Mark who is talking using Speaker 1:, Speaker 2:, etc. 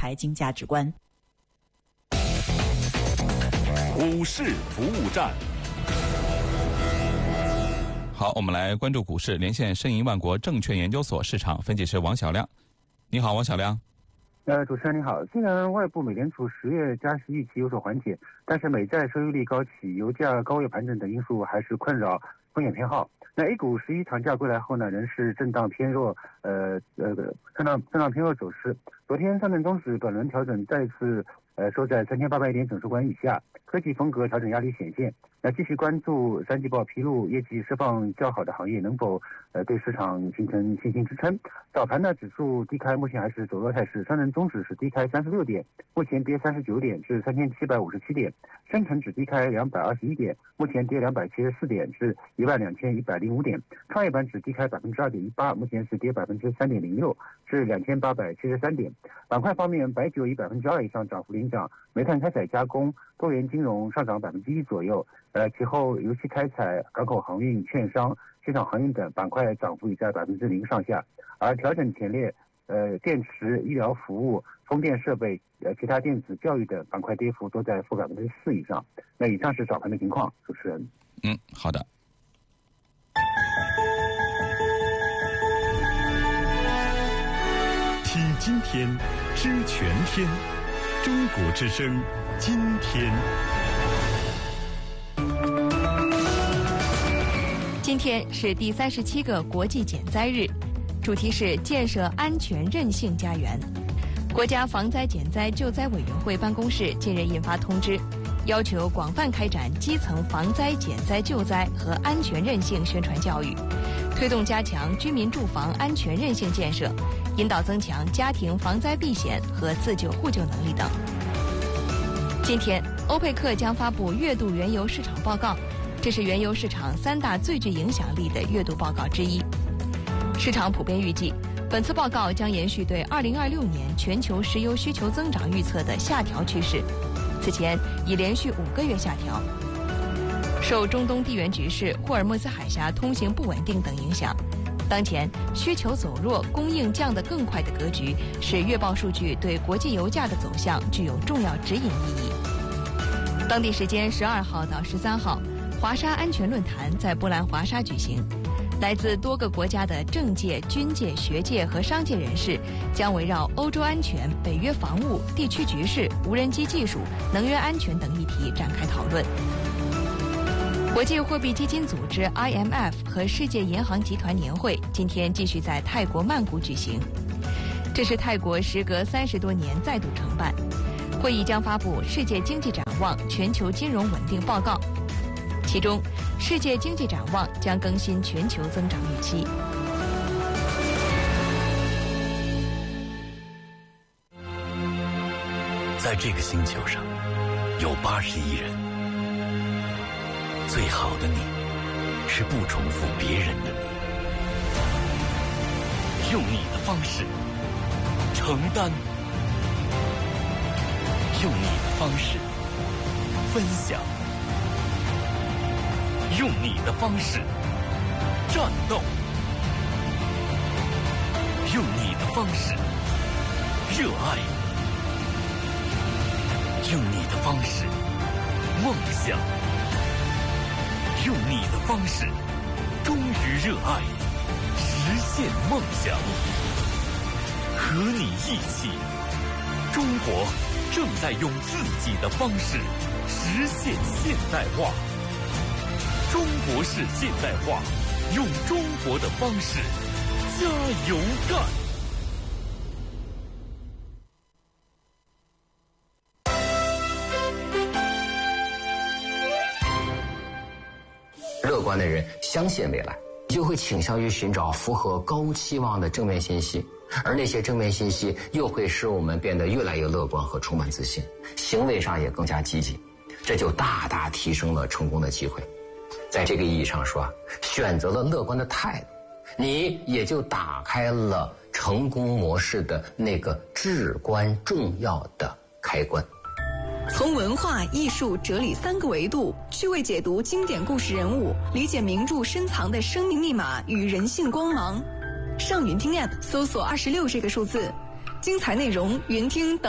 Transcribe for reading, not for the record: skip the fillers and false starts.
Speaker 1: 财经价值观。
Speaker 2: 股市服务站。
Speaker 3: 好，我们来关注股市，连线申银万国证券研究所市场分析师王小亮。你好，王小亮。
Speaker 4: 主持人你好。虽然外部美联储10月加息预期有所缓解，但是美债收益率高企、油价高位盘整等因素还是困扰风险偏好。那 A 股11长假归来后呢，仍是震荡偏弱，震荡偏弱走势。昨天上证综指短轮调整再次收在3800点整数关以下，科技风格调整压力显现。那继续关注三季报披露、业绩释放较好的行业能否对市场形成信心支撑。早盘呢，指数低开，目前还是走弱态势。上证综指是低开36点，目前跌39点，至3757点。深成指低开221点，目前跌274点，至12105点。创业板指低开2.18%，目前是跌3.06%，至2873点。板块方面，白酒以2%以上涨幅领涨，煤炭开采加工、多元金融上涨1%左右。其后油气开采、港口航运、券商、机场航运等板块涨幅已在0%上下。而调整前列电池、医疗服务、风电设备、其他电子、教育等板块跌幅都在负4%以上。那以上是早盘的情况，主持人。
Speaker 3: 好的。
Speaker 2: 听今天，知全天，中国之声，今天。
Speaker 5: 今天是第37个国际减灾日，主题是建设安全韧性家园。国家防灾减灾救灾委员会办公室近日印发通知，要求广泛开展基层防灾减灾救灾和安全韧性宣传教育，推动加强居民住房安全韧性建设，引导增强家庭防灾避险和自救互救能力等。今天，欧佩克将发布月度原油市场报告，这是原油市场3大最具影响力的月度报告之一。市场普遍预计，本次报告将延续对2026年全球石油需求增长预测的下调趋势，此前已连续5个月下调。受中东地缘局势、霍尔木兹海峡通行不稳定等影响，当前需求走弱、供应降得更快的格局，使月报数据对国际油价的走向具有重要指引意义。当地时间12号到13号，华沙安全论坛在波兰华沙举行，来自多个国家的政界、军界、学界和商界人士将围绕欧洲安全、北约防务、地区局势、无人机技术、能源安全等议题展开讨论。国际货币基金组织 IMF 和世界银行集团年会今天继续在泰国曼谷举行，这是泰国时隔30多年再度承办。会议将发布《世界经济展望》全球金融稳定报告，其中世界经济展望将更新全球增长预期。
Speaker 6: 在这个星球上有80亿人，最好的你是不重复别人的你，用你的方式承担，用你的方式分享，用你的方式战斗，用你的方式热爱，用你的方式梦想，用你的方式忠于热爱，实现梦想。和你一起，中国正在用自己的方式实现现代化。中国式现代化，用中国的方式加油干。
Speaker 7: 乐观的人相信未来，就会倾向于寻找符合高期望的正面信息，而那些正面信息又会使我们变得越来越乐观和充满自信，行为上也更加积极，这就大大提升了成功的机会。在这个意义上说，选择了乐观的态度，你也就打开了成功模式的那个至关重要的开关。
Speaker 8: 从文化、艺术、哲理3个维度趣味解读经典故事人物，理解名著深藏的生命密码与人性光芒。上云听 App 搜索26这个数字，精彩内容云听等